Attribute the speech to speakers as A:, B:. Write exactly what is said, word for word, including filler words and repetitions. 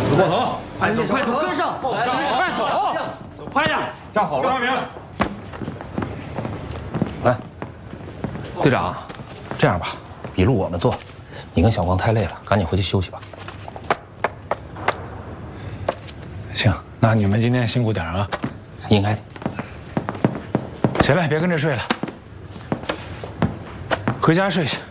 A: 过头，
B: 快走，快走，跟上！
A: 快走，
B: 走快点！
A: 站好了。
B: 张明，
C: 来，队长，这样吧，笔录我们做，你跟小光太累了，赶紧回去休息吧。
D: 行，那你们今天辛苦点啊。
C: 应该的。
D: 起来，别跟着睡了，回家睡去。